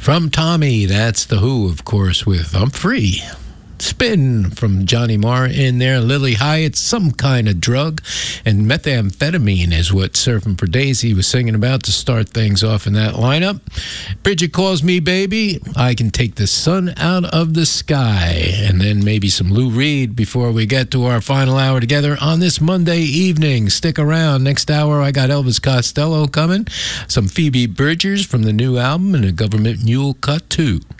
From Tommy, that's The Who, of course, with I'm Free. Spin from Johnny Marr in there. Lily Hyatt, Some Kind of Drug. And Methamphetamine is what Surfing for Daisy was singing about to start things off in that lineup. Bridget Calls Me Baby, I Can Take the Sun Out of the Sky. And then maybe some Lou Reed before we get to our final hour together on this Monday evening. Stick around. Next hour, I got Elvis Costello coming. Some Phoebe Bridgers from the new album and a Government Mule Cut 2.